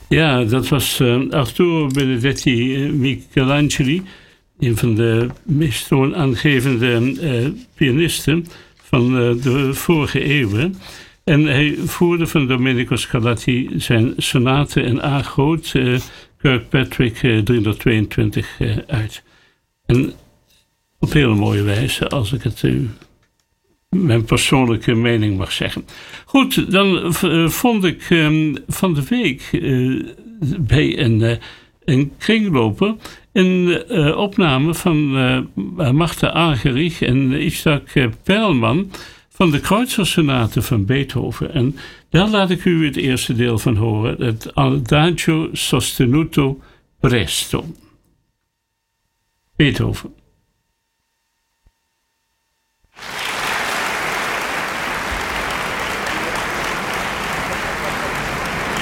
Ja, dat was Arturo Benedetti Michelangeli, een van de meest toonaangevende pianisten van de vorige eeuwen. En hij voerde van Domenico Scarlatti zijn sonate in A groot, Kirkpatrick 322 uit. En op hele mooie wijze, als ik het mijn persoonlijke mening mag zeggen. Goed, dan vond ik van de week bij een kringloper een opname van Martha Argerich en Itzhak Perlman van de Kreutzer-sonate van Beethoven. En daar laat ik u het eerste deel van horen, het Adagio sostenuto presto. Beethoven.